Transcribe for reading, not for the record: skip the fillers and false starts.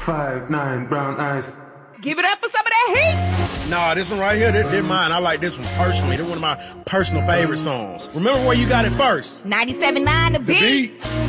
5'9", brown eyes. Give it up for some of that heat. Nah, this one right here, this mine. I like this one personally. This one of my personal favorite songs. Remember where you got it first. 97.9 The Beat.